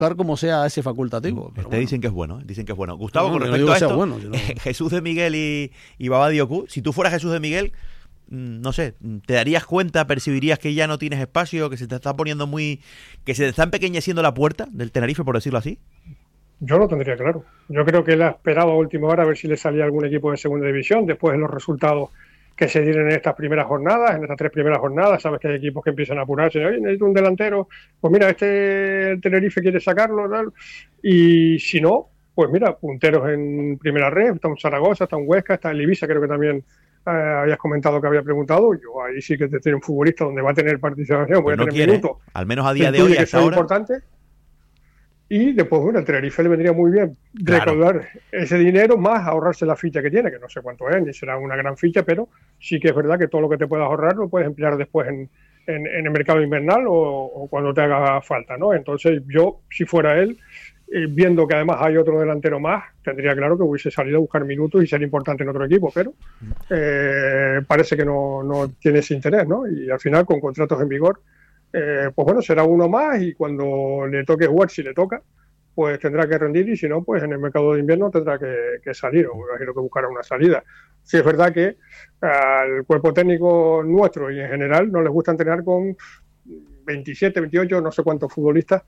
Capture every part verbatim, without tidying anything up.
buscar como sea ese facultativo. Te pero bueno. dicen que es bueno, dicen que es bueno. Gustavo, No, con no, respecto no a digo que sea esto, bueno, sino- Jesús de Miguel y, y Baba Dioku, si tú fueras Jesús de Miguel, no sé, ¿te darías cuenta, percibirías que ya no tienes espacio, que se te está poniendo muy... que se te está empequeñeciendo la puerta del Tenerife, por decirlo así? Yo lo tendría claro. Yo creo que él ha esperado a última hora a ver si le salía algún equipo de segunda división, después de los resultados que se dieron en estas primeras jornadas, en estas tres primeras jornadas. Sabes que hay equipos que empiezan a apurarse, oye, necesito un delantero, pues mira, este el Tenerife quiere sacarlo, tal. Y si no, pues mira, punteros en primera red, está un Zaragoza, está un Huesca, está el Ibiza, creo que también eh, habías comentado que había preguntado. Yo ahí sí que te tiene un futbolista donde va a tener participación, Pues voy no a tener quiere, minutos. ¿eh? Al menos a día Intuye de hoy, que hasta son ahora. importantes. Y después, bueno, el Tenerife le vendría muy bien Claro. recaudar ese dinero más ahorrarse la ficha que tiene, que no sé cuánto es, ni será una gran ficha, pero sí que es verdad que todo lo que te puedas ahorrar lo puedes emplear después en, en, en el mercado invernal o, o cuando te haga falta, ¿no? Entonces yo, si fuera él, eh, viendo que además hay otro delantero más, tendría claro que hubiese salido a buscar minutos y ser importante en otro equipo, pero eh, parece que no, no tiene ese interés, ¿no? Y al final, con contratos en vigor, Eh, pues bueno, será uno más y cuando le toque jugar, si le toca, pues tendrá que rendir y si no, pues en el mercado de invierno tendrá que, que salir o imagino que buscará una salida. Sí es verdad que al cuerpo técnico nuestro y en general no les gusta entrenar con veintisiete, veintiocho, no sé cuántos futbolistas,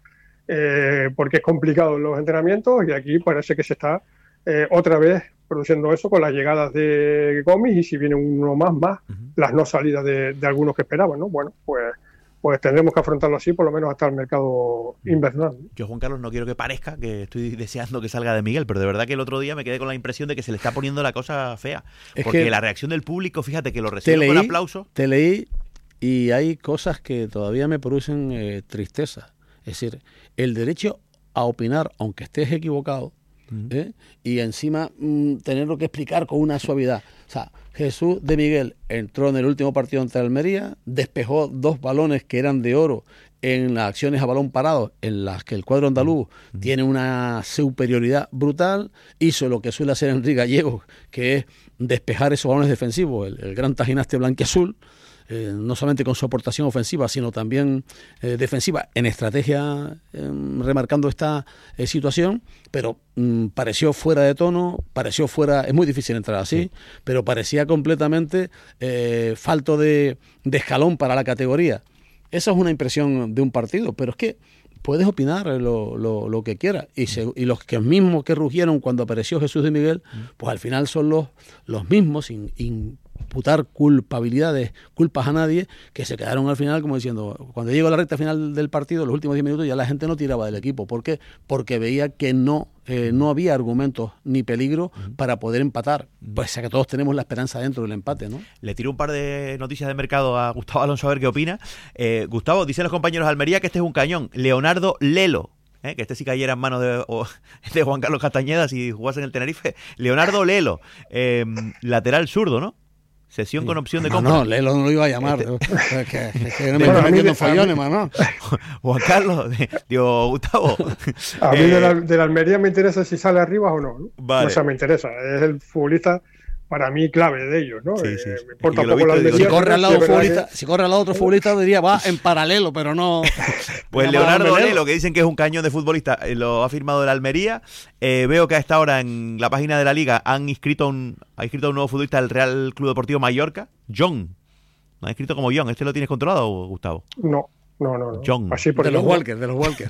eh, porque es complicado los entrenamientos y aquí parece que se está eh, otra vez produciendo eso con las llegadas de Gomis y si viene uno más, más, Uh-huh. las no salidas de, de algunos que esperaban, ¿no? Bueno, pues pues tendremos que afrontarlo así, por lo menos hasta el mercado invernal. Yo, Juan Carlos, no quiero que parezca que estoy deseando que salga de Miguel, pero de verdad que el otro día me quedé con la impresión de que se le está poniendo la cosa fea. Es Porque que la reacción del público, fíjate que lo te recibe leí, con aplauso. te leí y hay cosas que todavía me producen eh, tristeza. Es decir, el derecho a opinar, aunque estés equivocado, Uh-huh. ¿eh? y encima mm, tenerlo que explicar con una suavidad. O sea, Jesús de Miguel entró en el último partido ante Almería, despejó dos balones que eran de oro en las acciones a balón parado, en las que el cuadro andaluz uh-huh. tiene una superioridad brutal, hizo lo que suele hacer Enrique Gallego, que es despejar esos balones defensivos, el, el gran tajinaste blanquiazul, Eh, no solamente con su aportación ofensiva, sino también eh, defensiva, en estrategia, eh, remarcando esta eh, situación, pero mm, pareció fuera de tono, pareció fuera, es muy difícil entrar así, sí. pero parecía completamente eh, falto de, de escalón para la categoría. Esa es una impresión de un partido, pero es que puedes opinar lo, lo, lo que quieras. Y, se, y los que mismos que rugieron cuando apareció Jesús de Miguel, pues al final son los, los mismos, sin, sin imputar culpabilidades, culpas a nadie, que se quedaron al final como diciendo, cuando llegó la recta final del partido, los últimos diez minutos, ya la gente no tiraba del equipo. ¿Por qué? Porque veía que no, eh, no había argumentos ni peligro uh-huh. para poder empatar. Pues a que todos tenemos la esperanza dentro del empate, ¿no? Le tiro un par de noticias de mercado a Gustavo Alonso a ver qué opina. Eh, Gustavo, dicen los compañeros de Almería que este es un cañón. Leonardo Lelo. ¿Eh? Que este sí cayera en manos de, o, de Juan Carlos Castañeda si jugase en el Tenerife. Leonardo Lelo, eh, lateral zurdo, ¿no? Sesión sí. con opción de no, compra. No, Lelo no lo iba a llamar. Este... es que, es que no me estoy metiendo follones, mano. Juan Carlos, digo, Gustavo. A mí eh, de, la, de la Almería me interesa si sale arriba o no. ¿no? Vale. O sea, me interesa. Es el futbolista para mí clave de ellos, ¿no? Sí, eh, sí, sí. Me importa es poco la Almería. Si corre al lado futbolista, que... si corre al lado otro futbolista diría va en paralelo, pero no. Pues Leonardo Lelo, que dicen que es un cañón de futbolista, lo ha firmado de la Almería. Eh, veo que a esta hora en la página de la Liga han inscrito un, ha inscrito a un nuevo futbolista del Real Club Deportivo Mallorca, John. ¿No ha inscrito como John? ¿Este lo tienes controlado, Gustavo? No, no, no. no. John. Así por de el los nombre. Walker, de los Walker.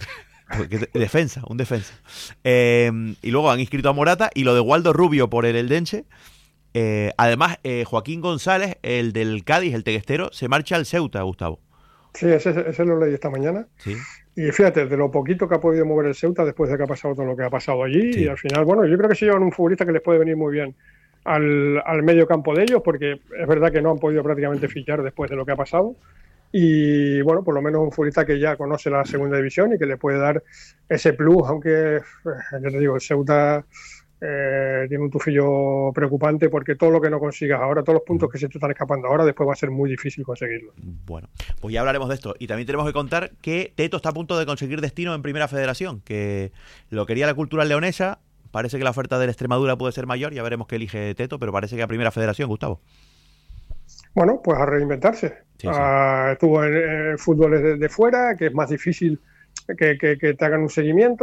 Defensa, un defensa. Eh, y luego han inscrito a Morata y lo de Waldo Rubio por el Eldense. Eh, además, eh, Joaquín González, el del Cádiz, el teguestero, se marcha al Ceuta, Gustavo. Sí, ese, ese lo leí esta mañana. Sí. Y fíjate, de lo poquito que ha podido mover el Ceuta después de que ha pasado todo lo que ha pasado allí. Sí. Y al final, bueno, yo creo que se llevan un futbolista que les puede venir muy bien al, al medio campo de ellos, porque es verdad que no han podido prácticamente fichar después de lo que ha pasado. Y bueno, por lo menos un futbolista que ya conoce la segunda división y que le puede dar ese plus, aunque, ya te digo, el Ceuta... Eh, tiene un tufillo preocupante porque todo lo que no consigas ahora, todos los puntos que se te están escapando ahora, después va a ser muy difícil conseguirlo. Bueno, pues ya hablaremos de esto. Y también tenemos que contar que Teto está a punto de conseguir destino en Primera Federación, que lo quería la Cultural Leonesa. Parece que la oferta de la Extremadura puede ser mayor, ya veremos qué elige Teto, pero parece que a Primera Federación, Gustavo. Bueno, pues a reinventarse. Sí, sí. Uh, estuvo en, en fútbol de, de fuera, que es más difícil que, que, que te hagan un seguimiento.